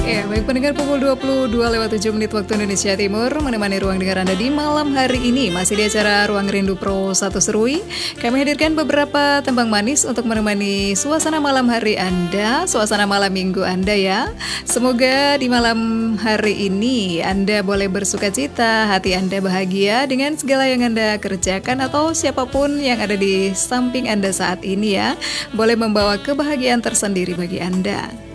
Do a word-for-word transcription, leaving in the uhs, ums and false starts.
Ya, baik pendengar pukul dua puluh dua lewat tujuh menit waktu Indonesia Timur, menemani ruang dengar Anda di malam hari ini. Masih di acara Ruang Rindu Pro satu Serui. Kami hadirkan beberapa tembang manis untuk menemani suasana malam hari Anda, suasana malam minggu Anda ya. Semoga di malam hari ini Anda boleh bersuka cita, hati Anda bahagia dengan segala yang Anda kerjakan, atau siapapun yang ada di samping Anda saat ini ya, boleh membawa kebahagiaan tersendiri bagi Anda.